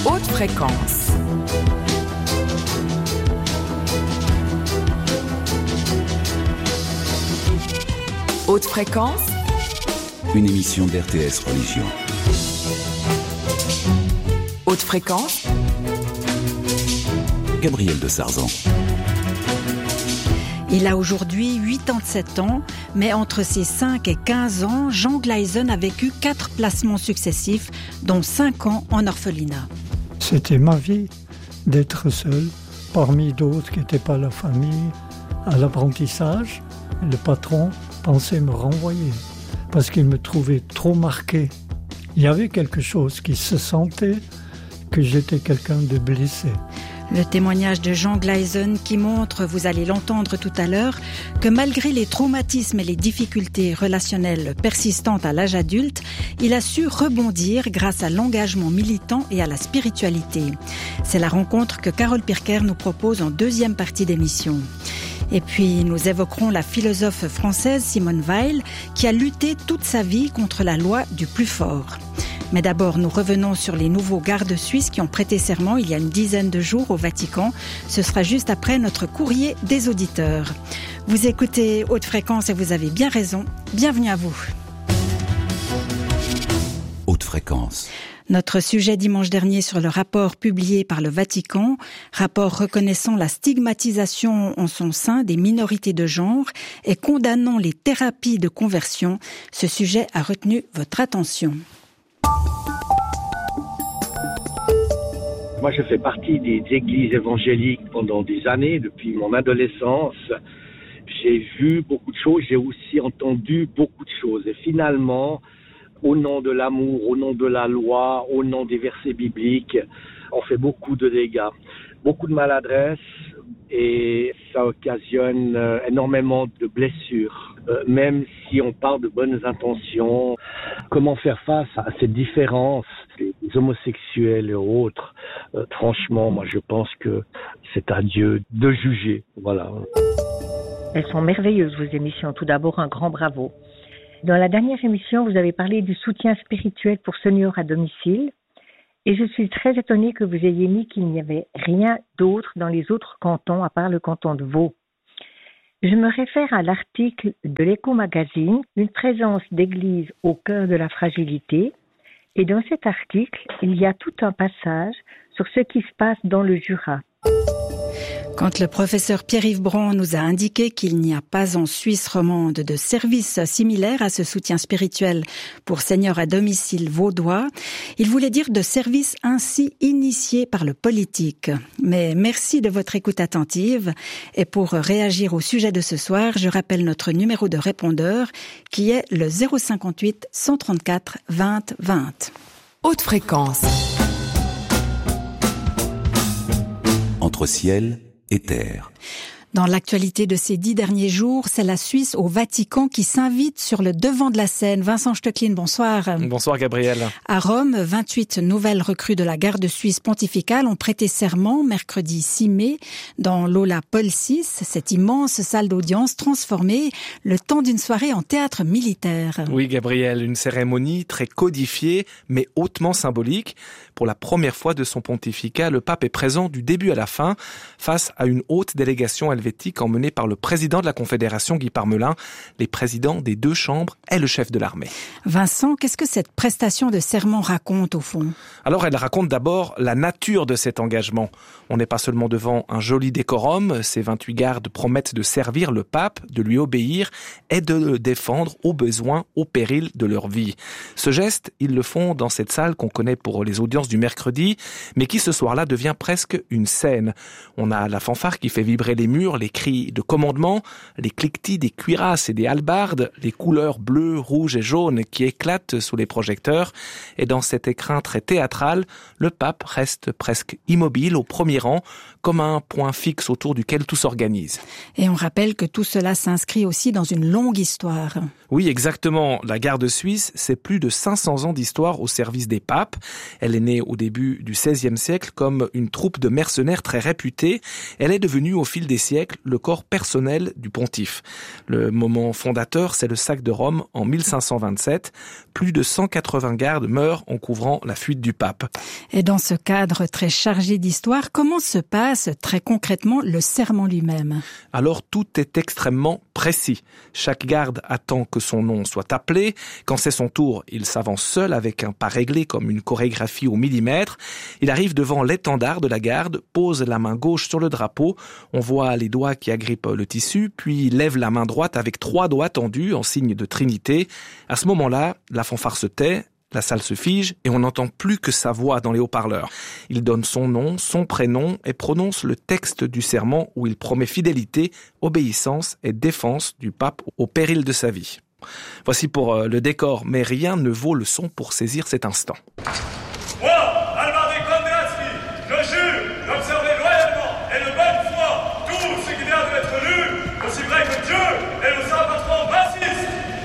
Haute fréquence. Haute fréquence. Une émission d'RTS Religion. Haute fréquence. Gabriel de Sarzan. Il a aujourd'hui 87 ans, mais entre ses 5 et 15 ans, Jean Gleisen a vécu 4 placements successifs, dont 5 ans en orphelinat. C'était ma vie d'être seul, parmi d'autres qui n'étaient pas la famille. À l'apprentissage, le patron pensait me renvoyer parce qu'il me trouvait trop marqué. Il y avait quelque chose qui se sentait que j'étais quelqu'un de blessé. Le témoignage de Jean Gleisen qui montre, vous allez l'entendre tout à l'heure, que malgré les traumatismes et les difficultés relationnelles persistantes à l'âge adulte, il a su rebondir grâce à l'engagement militant et à la spiritualité. C'est la rencontre que Carole Pirker nous propose en deuxième partie d'émission. Et puis, nous évoquerons la philosophe française Simone Weil, qui a lutté toute sa vie contre la loi du plus fort. Mais d'abord, nous revenons sur les nouveaux gardes suisses qui ont prêté serment il y a une dizaine de jours au Vatican. Ce sera juste après notre courrier des auditeurs. Vous écoutez Haute Fréquence et vous avez bien raison. Bienvenue à vous. Haute Fréquence. Notre sujet dimanche dernier sur le rapport publié par le Vatican, rapport reconnaissant la stigmatisation en son sein des minorités de genre et condamnant les thérapies de conversion. Ce sujet a retenu votre attention. Moi, je fais partie des églises évangéliques pendant des années, depuis mon adolescence. J'ai vu beaucoup de choses, j'ai aussi entendu beaucoup de choses. Et finalement, au nom de l'amour, au nom de la loi, au nom des versets bibliques, on fait beaucoup de dégâts, beaucoup de maladresse et ça occasionne énormément de blessures. Même si on parle de bonnes intentions, comment faire face à cette différence, les homosexuels et autres, franchement, moi je pense que c'est à Dieu de juger. Voilà. Elles sont merveilleuses, vos émissions. Tout d'abord, un grand bravo. Dans la dernière émission, vous avez parlé du soutien spirituel pour seniors à domicile. Et je suis très étonnée que vous ayez mis qu'il n'y avait rien d'autre dans les autres cantons à part le canton de Vaud. Je me réfère à l'article de l'Écho Magazine, une présence d'église au cœur de la fragilité. Et dans cet article, il y a tout un passage sur ce qui se passe dans le Jura. Quand le professeur Pierre-Yves Brand nous a indiqué qu'il n'y a pas en Suisse romande de service similaire à ce soutien spirituel pour seniors à domicile vaudois, il voulait dire de service ainsi initié par le politique. Mais merci de votre écoute attentive. Et pour réagir au sujet de ce soir, je rappelle notre numéro de répondeur qui est le 058 134 20 20. Haute fréquence. Entre ciel et terre. Dans l'actualité de ces 10 derniers jours, c'est la Suisse au Vatican qui s'invite sur le devant de la scène. Vincent Stöcklin, bonsoir. Bonsoir Gabriel. À Rome, 28 nouvelles recrues de la garde suisse pontificale ont prêté serment mercredi 6 mai dans l'Aula Paul VI, cette immense salle d'audience transformée le temps d'une soirée en théâtre militaire. Oui Gabriel, une cérémonie très codifiée mais hautement symbolique. Pour la première fois de son pontificat, le pape est présent du début à la fin face à une haute délégation helvétique emmenée par le président de la Confédération Guy Parmelin, les présidents des 2 chambres et le chef de l'armée. Vincent, qu'est-ce que cette prestation de serment raconte au fond ? Alors elle raconte d'abord la nature de cet engagement. On n'est pas seulement devant un joli décorum, ces 28 gardes promettent de servir le pape, de lui obéir et de le défendre au besoin, au péril de leur vie. Ce geste, ils le font dans cette salle qu'on connaît pour les audiences du mercredi, mais qui ce soir-là devient presque une scène. On a la fanfare qui fait vibrer les murs, les cris de commandement, les cliquetis des cuirasses et des hallebardes, les couleurs bleues, rouges et jaunes qui éclatent sous les projecteurs. Et dans cet écrin très théâtral, le pape reste presque immobile au premier rang, comme un point fixe autour duquel tout s'organise. Et on rappelle que tout cela s'inscrit aussi dans une longue histoire. Oui, exactement. La garde suisse, c'est plus de 500 ans d'histoire au service des papes. Elle est née au début du XVIe siècle comme une troupe de mercenaires très réputée. Elle est devenue au fil des siècles siècle le corps personnel du pontife. Le moment fondateur, c'est le sac de Rome en 1527. Plus de 180 gardes meurent en couvrant la fuite du pape. Et dans ce cadre très chargé d'histoire, comment se passe très concrètement le serment lui-même ? Alors tout est extrêmement précis. Chaque garde attend que son nom soit appelé. Quand c'est son tour, il s'avance seul avec un pas réglé comme une chorégraphie au millimètre. Il arrive devant l'étendard de la garde, pose la main gauche sur le drapeau. On voit les doigts qui agrippent le tissu, puis lève la main droite avec 3 doigts tendus en signe de Trinité. À ce moment-là, la fanfare se tait. La salle se fige et on n'entend plus que sa voix dans les haut-parleurs. Il donne son nom, son prénom et prononce le texte du serment où il promet fidélité, obéissance et défense du pape au péril de sa vie. Voici pour le décor, mais rien ne vaut le son pour saisir cet instant. Moi, Alvar de Condrazzi, je jure d'observer loyalement et de bonne foi tout ce qui vient de m'être lu, aussi vrai que Dieu et le saint patron Bassis.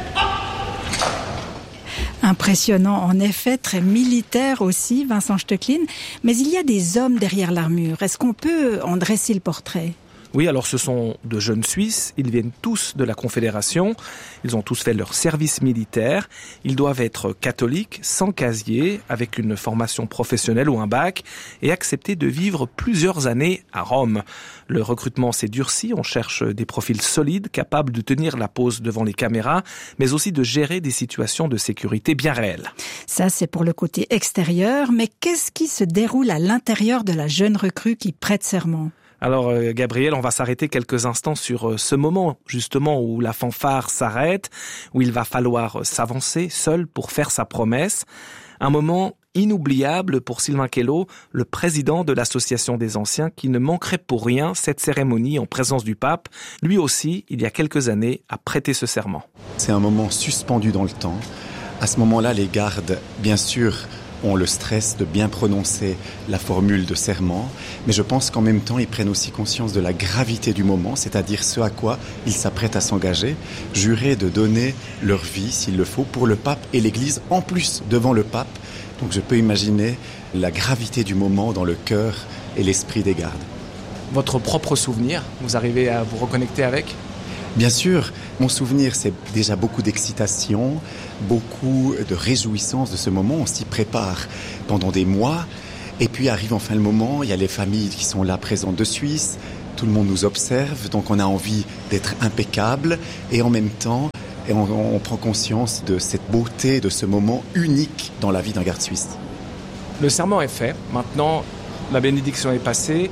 Impressionnant, en effet, très militaire aussi, Vincent Stecklin. Mais il y a des hommes derrière l'armure. Est-ce qu'on peut en dresser le portrait ? Oui, alors ce sont de jeunes Suisses, ils viennent tous de la Confédération, ils ont tous fait leur service militaire, ils doivent être catholiques, sans casier, avec une formation professionnelle ou un bac, et accepter de vivre plusieurs années à Rome. Le recrutement s'est durci, on cherche des profils solides, capables de tenir la pose devant les caméras, mais aussi de gérer des situations de sécurité bien réelles. Ça, c'est pour le côté extérieur, mais qu'est-ce qui se déroule à l'intérieur de la jeune recrue qui prête serment ? Alors Gabriel, on va s'arrêter quelques instants sur ce moment justement où la fanfare s'arrête, où il va falloir s'avancer seul pour faire sa promesse. Un moment inoubliable pour Sylvain Kello, le président de l'association des anciens, qui ne manquerait pour rien cette cérémonie en présence du pape. Lui aussi, il y a quelques années, a prêté ce serment. C'est un moment suspendu dans le temps. À ce moment-là, les gardes, bien sûr, ont le stress de bien prononcer la formule de serment, mais je pense qu'en même temps, ils prennent aussi conscience de la gravité du moment, c'est-à-dire ce à quoi ils s'apprêtent à s'engager, jurer de donner leur vie, s'il le faut, pour le pape et l'Église, en plus, devant le pape. Donc je peux imaginer la gravité du moment dans le cœur et l'esprit des gardes. Votre propre souvenir, vous arrivez à vous reconnecter avec ? Bien sûr, mon souvenir, c'est déjà beaucoup d'excitation, beaucoup de réjouissance de ce moment. On s'y prépare pendant des mois. Et puis arrive enfin le moment, il y a les familles qui sont là présentes de Suisse. Tout le monde nous observe, donc on a envie d'être impeccable. Et en même temps, on prend conscience de cette beauté, de ce moment unique dans la vie d'un garde suisse. Le serment est fait. Maintenant, la bénédiction est passée.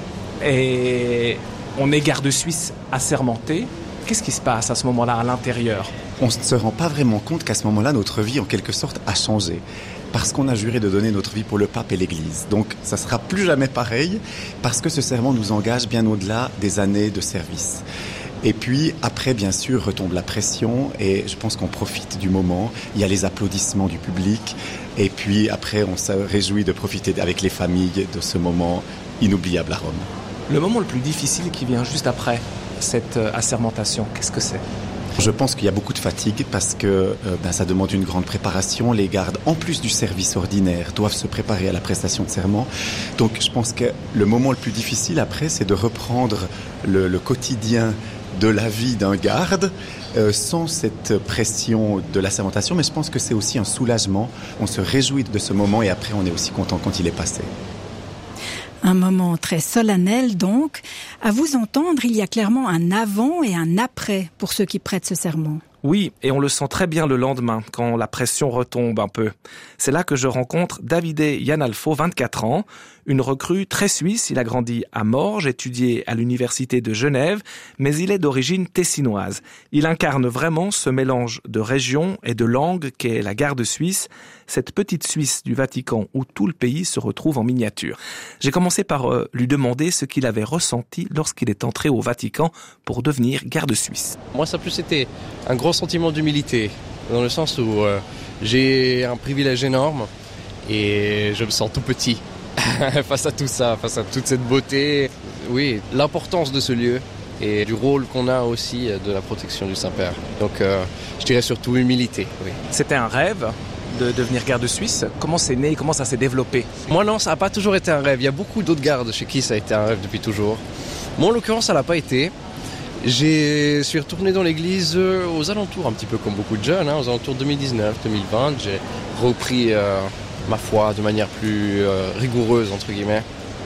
Et on est garde suisse assermenté. Qu'est-ce qui se passe à ce moment-là à l'intérieur ? On ne se rend pas vraiment compte qu'à ce moment-là, notre vie, en quelque sorte, a changé. Parce qu'on a juré de donner notre vie pour le pape et l'Église. Donc, ça ne sera plus jamais pareil, parce que ce serment nous engage bien au-delà des années de service. Et puis, après, bien sûr, retombe la pression, et je pense qu'on profite du moment. Il y a les applaudissements du public, et puis après, on se réjouit de profiter avec les familles de ce moment inoubliable à Rome. Le moment le plus difficile qui vient juste après cette assermentation, qu'est-ce que c'est ? Je pense qu'il y a beaucoup de fatigue parce que ça demande une grande préparation. Les gardes, en plus du service ordinaire, doivent se préparer à la prestation de serment. Donc je pense que le moment le plus difficile après, c'est de reprendre le quotidien de la vie d'un garde sans cette pression de l'assermentation. Mais je pense que c'est aussi un soulagement. On se réjouit de ce moment et après on est aussi content quand il est passé. Un moment très solennel donc. À vous entendre, il y a clairement un avant et un après pour ceux qui prêtent ce serment. Oui, et on le sent très bien le lendemain, quand la pression retombe un peu. C'est là que je rencontre Davide Iannalfo, 24 ans, une recrue très suisse. Il a grandi à Morges, étudié à l'université de Genève, mais il est d'origine tessinoise. Il incarne vraiment ce mélange de région et de langue qu'est la garde suisse, cette petite Suisse du Vatican où tout le pays se retrouve en miniature. J'ai commencé par lui demander ce qu'il avait ressenti lorsqu'il est entré au Vatican pour devenir garde suisse. Moi, ça a plus été un gros sentiment d'humilité, dans le sens où j'ai un privilège énorme et je me sens tout petit face à tout ça, face à toute cette beauté. Oui, l'importance de ce lieu et du rôle qu'on a aussi de la protection du Saint-Père. Donc je dirais surtout humilité. Oui. C'était un rêve de devenir garde suisse. Comment c'est né, comment ça s'est développé? Moi non, ça n'a pas toujours été un rêve. Il y a beaucoup d'autres gardes chez qui ça a été un rêve depuis toujours. Moi en l'occurrence, ça l'a pas été. Je suis retourné dans l'église aux alentours, un petit peu comme beaucoup de jeunes, aux alentours 2019, 2020. J'ai repris ma foi de manière plus rigoureuse, entre guillemets.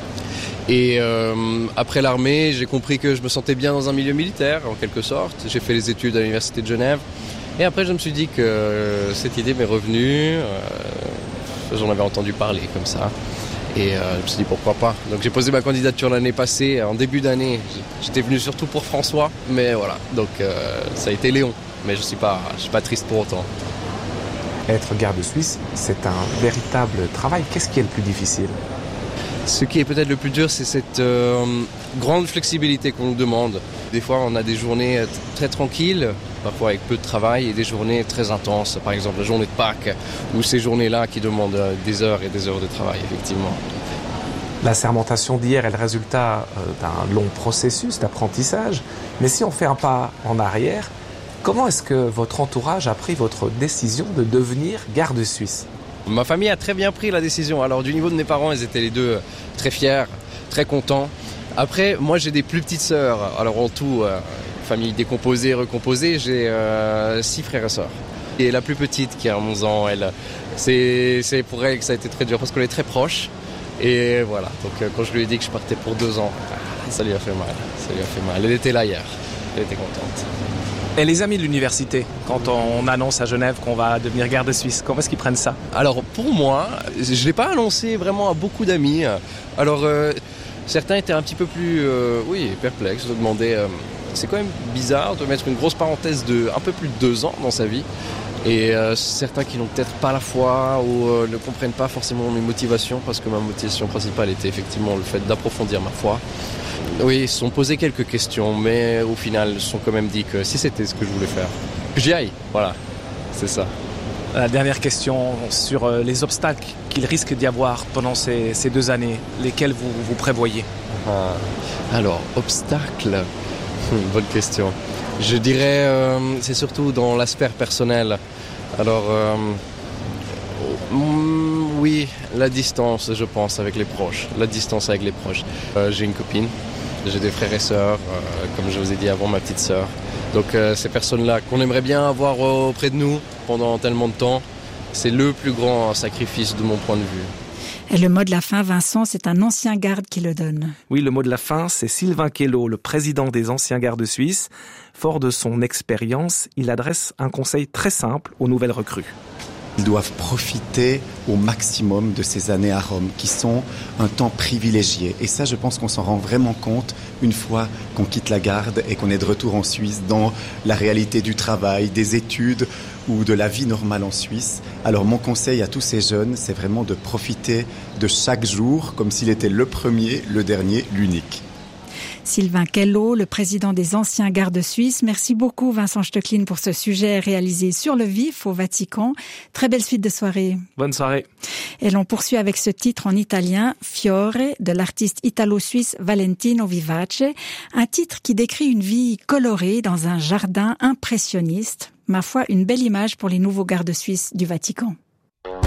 Et après l'armée, j'ai compris que je me sentais bien dans un milieu militaire, en quelque sorte. J'ai fait les études à l'université de Genève. Et après, je me suis dit que cette idée m'est revenue. J'en avais entendu parler comme ça. Et je me suis dit pourquoi pas. Donc j'ai posé ma candidature l'année passée, en début d'année. J'étais venu surtout pour François, mais voilà. Donc ça a été Léon. Mais je suis pas triste pour autant. Être garde suisse, c'est un véritable travail. Qu'est-ce qui est le plus difficile? Ce qui est peut-être le plus dur, c'est cette grande flexibilité qu'on nous demande. Des fois, on a des journées très tranquilles, parfois avec peu de travail, et des journées très intenses. Par exemple, la journée de Pâques, ou ces journées-là qui demandent des heures et des heures de travail, effectivement. La sermentation d'hier est le résultat d'un long processus d'apprentissage. Mais si on fait un pas en arrière, comment est-ce que votre entourage a pris votre décision de devenir garde suisse? Ma famille a très bien pris la décision. Alors du niveau de mes parents, ils étaient les deux très fiers, très contents. Après, moi j'ai des plus petites sœurs. Alors en tout, famille décomposée, recomposée, j'ai 6 frères et sœurs. Et la plus petite qui a 11 ans, c'est pour elle que ça a été très dur parce qu'on est très proches. Et voilà, donc quand je lui ai dit que je partais pour 2 ans, ça lui a fait mal. Elle était là hier, elle était contente. Et les amis de l'université, quand on annonce à Genève qu'on va devenir garde suisse, comment est-ce qu'ils prennent ça? Alors pour moi, je ne l'ai pas annoncé vraiment à beaucoup d'amis. Alors certains étaient un petit peu plus perplexes, se demandaient, c'est quand même bizarre de mettre une grosse parenthèse de un peu plus de 2 ans dans sa vie. Et certains qui n'ont peut-être pas la foi ou ne comprennent pas forcément mes motivations, parce que ma motivation principale était effectivement le fait d'approfondir ma foi. Oui, ils se sont posés quelques questions, mais au final, ils se sont quand même dit que si c'était ce que je voulais faire, que j'y aille. Voilà, c'est ça. La dernière question sur les obstacles qu'il risque d'y avoir pendant ces 2 années, lesquels vous prévoyez? Alors, obstacles, bonne question. Je dirais, c'est surtout dans l'aspect personnel. Alors, oui, la distance, je pense, avec les proches. J'ai une copine, j'ai des frères et sœurs, comme je vous ai dit avant, ma petite sœur. Donc ces personnes-là qu'on aimerait bien avoir auprès de nous pendant tellement de temps, c'est le plus grand sacrifice de mon point de vue. Et le mot de la fin, Vincent, c'est un ancien garde qui le donne. Oui, le mot de la fin, c'est Sylvain Kello, le président des anciens gardes suisses. Fort de son expérience, il adresse un conseil très simple aux nouvelles recrues. Ils doivent profiter au maximum de ces années à Rome, qui sont un temps privilégié. Et ça, je pense qu'on s'en rend vraiment compte une fois qu'on quitte la garde et qu'on est de retour en Suisse dans la réalité du travail, des études ou de la vie normale en Suisse. Alors mon conseil à tous ces jeunes, c'est vraiment de profiter de chaque jour comme s'il était le premier, le dernier, l'unique. Sylvain Kello, le président des anciens gardes suisses. Merci beaucoup Vincent Stöcklin pour ce sujet réalisé sur le vif au Vatican. Très belle suite de soirée. Bonne soirée. Et l'on poursuit avec ce titre en italien, Fiore, de l'artiste italo-suisse Valentino Vivace. Un titre qui décrit une vie colorée dans un jardin impressionniste. Ma foi, une belle image pour les nouveaux gardes suisses du Vatican.